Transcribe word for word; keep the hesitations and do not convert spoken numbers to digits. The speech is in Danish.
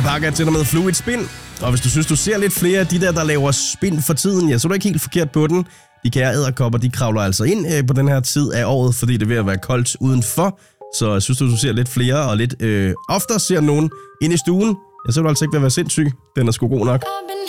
pakker til dig med Fluid Spin. Og hvis du synes, du ser lidt flere af de der, der laver spin for tiden, ja, så er du ikke helt forkert på den. De kære edderkopper, de kravler altså ind øh, på den her tid af året, fordi det er ved at være koldt udenfor. Så jeg synes du, du ser lidt flere og lidt øh, oftere ser nogen ind i stuen, ja, så vil du altså ikke være sindssyg. Den er sgu god nok.